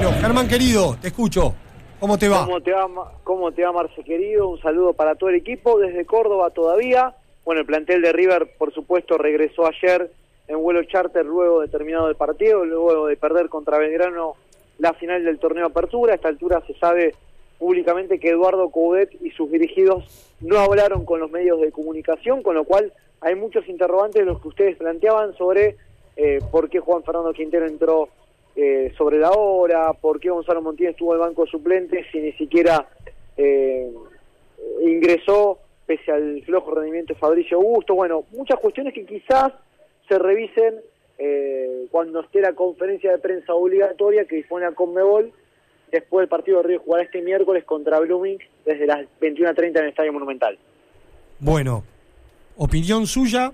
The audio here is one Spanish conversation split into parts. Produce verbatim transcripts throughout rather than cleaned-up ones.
Bueno, Germán querido, te escucho. ¿Cómo te va? ¿Cómo te va, cómo te va Marce querido? Un saludo para todo el equipo desde Córdoba todavía. Bueno, el plantel de River, por supuesto, regresó ayer en vuelo charter luego de terminado el partido, luego de perder contra Belgrano la final del torneo Apertura. A esta altura se sabe públicamente que Eduardo Coudet y sus dirigidos no hablaron con los medios de comunicación, con lo cual hay muchos interrogantes de los que ustedes planteaban sobre eh, por qué Juan Fernando Quintero entró eh, sobre la hora, por qué Gonzalo Montiel estuvo en el banco de suplentes y ni siquiera eh, ingresó pese al flojo rendimiento de Fabricio Augusto. Bueno, muchas cuestiones que quizás se revisen eh, cuando esté la conferencia de prensa obligatoria que dispone la Conmebol. Después del partido de Río jugará este miércoles contra Blooming desde las veintiuna treinta en el Estadio Monumental. Bueno, opinión suya.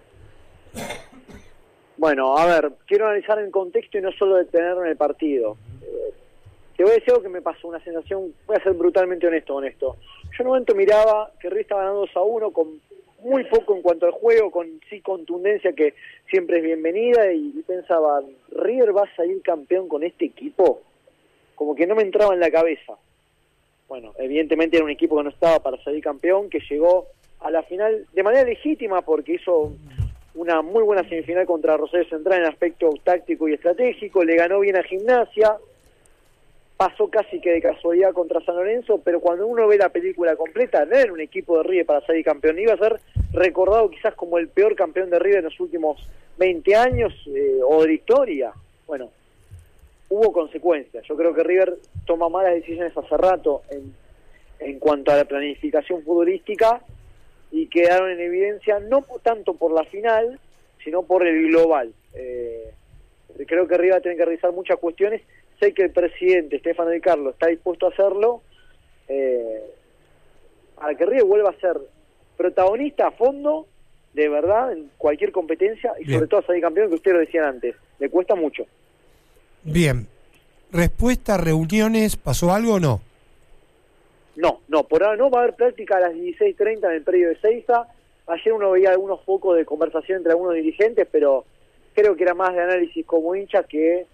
Bueno, a ver, quiero analizar el contexto y no solo detenerme en el partido. Eh, te voy a decir algo que me pasó, una sensación, voy a ser brutalmente honesto con esto. Yo en un momento miraba que River estaba ganando dos a uno con muy poco en cuanto al juego, con sí contundencia que siempre es bienvenida, y pensaba, ¿River va a salir campeón con este equipo? Como que no me entraba en la cabeza. Bueno, evidentemente era un equipo que no estaba para salir campeón, que llegó a la final de manera legítima porque hizo una muy buena semifinal contra Rosario Central en aspecto táctico y estratégico, le ganó bien a Gimnasia, pasó casi que de casualidad contra San Lorenzo, pero cuando uno ve la película completa, no era un equipo de River para salir campeón, iba a ser recordado quizás como el peor campeón de River en los últimos veinte años eh, o de la historia. Bueno, hubo consecuencias. Yo creo que River toma malas decisiones hace rato en, en cuanto a la planificación futbolística y quedaron en evidencia no tanto por la final, sino por el global. Eh, creo que River tiene que revisar muchas cuestiones. Sé que el presidente, Stefano Di Carlo, está dispuesto a hacerlo eh, para que River vuelva a ser protagonista a fondo, de verdad, en cualquier competencia y Bien. Sobre todo a salir campeón, que ustedes lo decían antes. Le cuesta mucho. Bien. Respuesta, reuniones, ¿pasó algo o no? No, no, por ahora no. Va a haber práctica a las dieciséis treinta en el predio de Seiza. Ayer uno veía algunos focos de conversación entre algunos dirigentes, pero creo que era más de análisis como hincha que,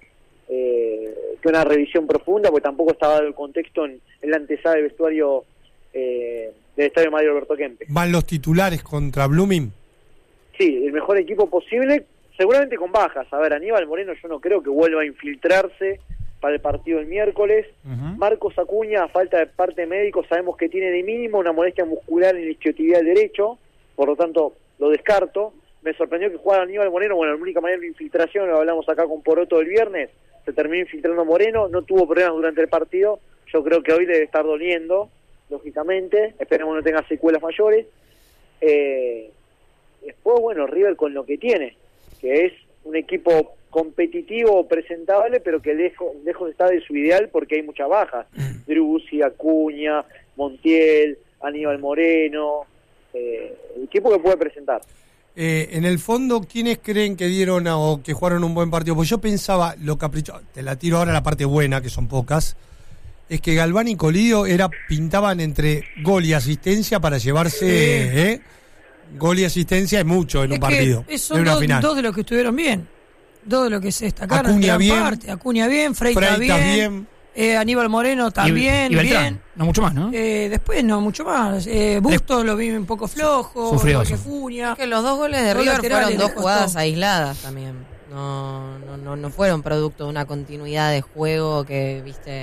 eh, que una revisión profunda, porque tampoco estaba dado el contexto en, en la antesala del vestuario eh, del Estadio Mario Alberto Kempes. ¿Van los titulares contra Blooming? Sí, el mejor equipo posible, seguramente con bajas. A ver, Aníbal Moreno yo no creo que vuelva a infiltrarse para el partido del miércoles. Uh-huh. Marcos Acuña, a falta de parte médico, sabemos que tiene de mínimo una molestia muscular en el isquiotibial derecho, por lo tanto lo descarto. Me sorprendió que jugara Aníbal Moreno. Bueno, la única manera de infiltración, lo hablamos acá con Poroto el viernes, se terminó infiltrando Moreno, no tuvo problemas durante el partido. Yo creo que hoy debe estar doliendo, lógicamente, esperemos no tenga secuelas mayores. Eh, después, bueno, River con lo que tiene, que es un equipo competitivo, presentable, pero que lejos, lejos está de su ideal porque hay muchas bajas. Druzzi, Acuña, Montiel, Aníbal Moreno, eh, el equipo que puede presentar. Eh, en el fondo, ¿quiénes creen que dieron a, o que jugaron un buen partido? Pues yo pensaba, lo capricho, te la tiro ahora la parte buena, que son pocas, es que Galván y Colidio era, pintaban entre gol y asistencia para llevarse, eh, ¿eh? Gol y asistencia es mucho en es un partido, son en una dos, final. dos de los que estuvieron bien. Dos de los que se destacaron. Acuña bien. Parte. Acuña bien, Freitas, Freitas bien. bien. Eh, Aníbal Moreno también. Y, y Beltrán, bien. no mucho más, ¿no? Eh, después no mucho más. Eh, Bustos lo vi un poco flojo. Sufrió. Fuña. Que los dos goles de Los River laterales fueron dos les jugadas costó. aisladas también. No, no, no, no fueron producto de una continuidad de juego que, viste...